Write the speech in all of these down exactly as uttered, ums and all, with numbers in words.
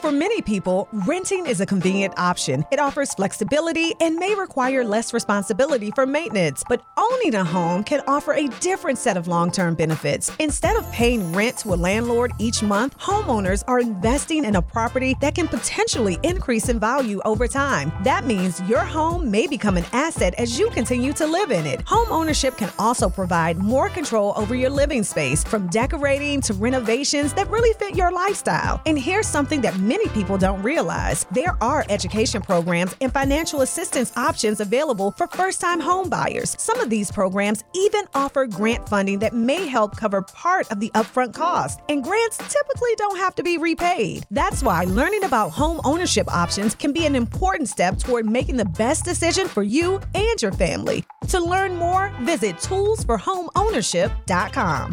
For many people, renting is a convenient option. It offers flexibility and may require less responsibility for maintenance. But owning a home can offer a different set of long-term benefits. Instead of paying rent to a landlord each month, homeowners are investing in a property that can potentially increase in value over time. That means your home may become an asset as you continue to live in it. Home ownership can also provide more control over your living space, from decorating to renovations that really fit your lifestyle. And here's something that many people don't realize. There are education programs and financial assistance options available for first-time home buyers. Some of these programs even offer grant funding that may help cover part of the upfront cost. And grants typically don't have to be repaid. That's why learning about home ownership options can be an important step toward making the best decision for you and your family. To learn more, visit tools for home ownership dot com.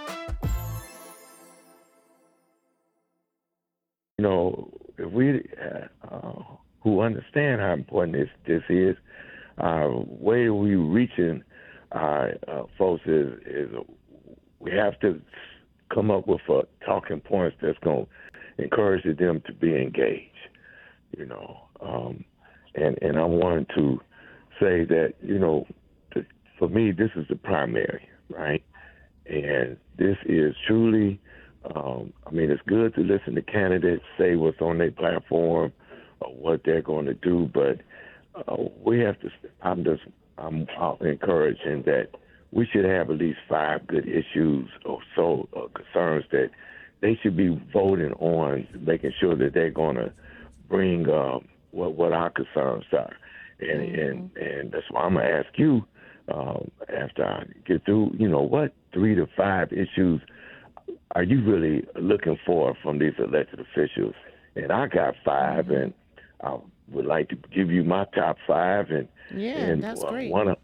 You know, if we uh, who understand how important this, this is, uh, way we reaching our uh, folks is, is we have to come up with uh, talking points that's going to encourage them to be engaged, you know. Um, and, and I wanted to say that, you know, th- for me, this is the primary, right? And this is truly, um, I mean, it's good to listen to candidates say what's on their platform or what they're going to do, but uh, we have to, I'm just, I'm encouraging that we should have at least five good issues or so uh, concerns that they should be voting on, making sure that they're going to bring uh, what, what our concerns are. And, mm-hmm. and, and that's why I'm going to ask you, um, after I get through, you know, what three to five issues are you really looking for from these elected officials? And I got five, mm-hmm. and I would like to give you my top five. And yeah, and, that's uh, great. One of,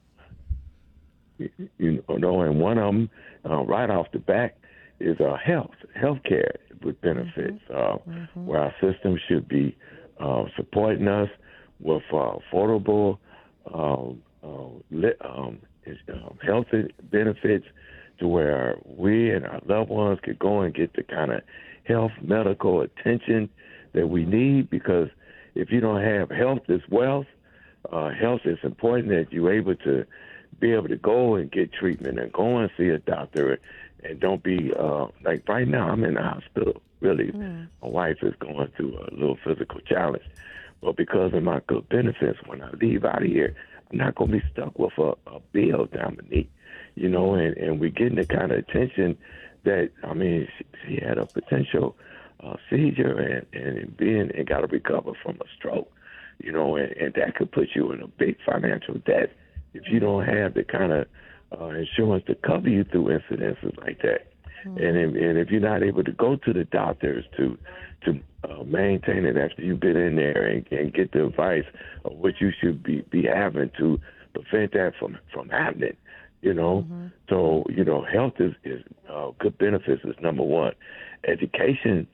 you know, and one of them uh, right off the back is uh, health, health care with benefits, mm-hmm. uh, mm-hmm. where our system should be uh, supporting us with uh, affordable um, uh, li- um, um, health benefits, to where we and our loved ones could go and get the kind of health, medical attention that we need. Because if you don't have health as wealth, uh, health is important, that you're able to be able to go and get treatment and go and see a doctor, and don't be, uh, like right now, I'm in the hospital, really. Mm. My wife is going through a little physical challenge. But because of my good benefits, when I leave out of here, I'm not going to be stuck with a, a bill, Dominique. You know, and, and we're getting the kind of attention that, I mean, she, she had a potential uh, seizure and, and being and got to recover from a stroke, you know, and, and that could put you in a big financial debt if you don't have the kind of uh, insurance to cover you through incidences like that. Mm-hmm. And, if, and if you're not able to go to the doctors to to uh, maintain it after you've been in there and, and get the advice of what you should be, be having to prevent that from, from happening. You know, mm-hmm. so, you know, health is, is uh, good benefits is number one. Education,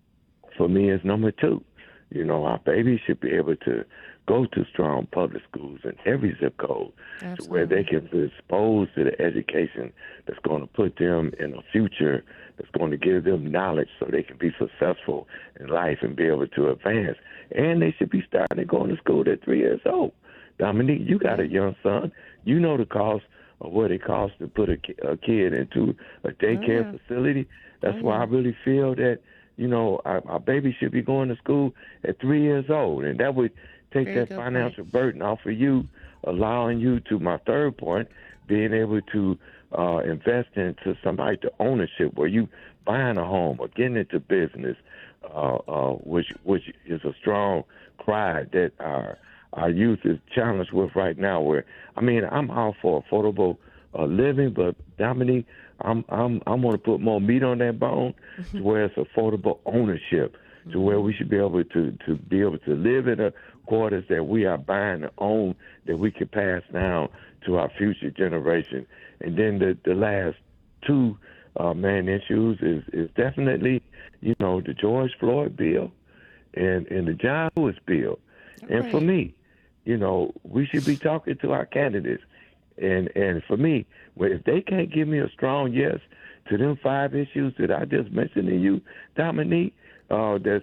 for me, is number two. You know, our babies should be able to go to strong public schools in every zip code, to where they can be exposed to the education that's going to put them in a future, that's going to give them knowledge so they can be successful in life and be able to advance. And they should be starting to go to school at three years old. Dominique, you got a young son. You know the cost of what it costs to put a, a kid into a daycare oh, yeah. facility. That's oh, why yeah. I really feel that, you know, our, our baby should be going to school at three years old. And that would take Very that financial point. burden off of you, allowing you, to my third point, being able to uh, invest into some type of ownership, where you buying a home or getting into business, uh, uh, which which is a strong cry that our our youth is challenged with right now. Where, I mean, I'm all for affordable uh, living, but Dominique, I'm I'm I'm going to put more meat on that bone, mm-hmm. to where it's affordable ownership, mm-hmm. to where we should be able to to be able to live in a quarters that we are buying and own, that we can pass down to our future generation. And then the the last two uh, main issues is is definitely, you know, the George Floyd bill and and the John Lewis bill. Okay. And for me, you know, we should be talking to our candidates. And and for me, well, if they can't give me a strong yes to them five issues that I just mentioned to you, Dominique, uh, that's